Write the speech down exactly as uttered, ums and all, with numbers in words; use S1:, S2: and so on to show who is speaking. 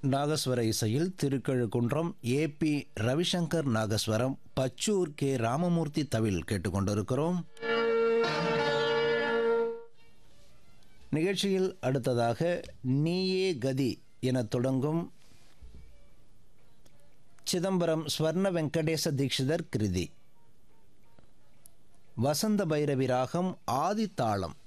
S1: நாகஸ்வர இசையில் திருக்கழுக்குன்றம் ஏ B Ravishankar nagaswaram, Pachur K Ramamurthy தவில் கேட்டுக்கொண்டிருக்கிறோம். நிகழ்ச்சியில் அடுத்ததாக நீயே கதி என தொடங்கும் சிதம்பரம் ஸ்வர்ண வெங்கடேச தீட்சிதர் கிருதி. வசந்த பைரவி ராகம் ஆதி தாளம்.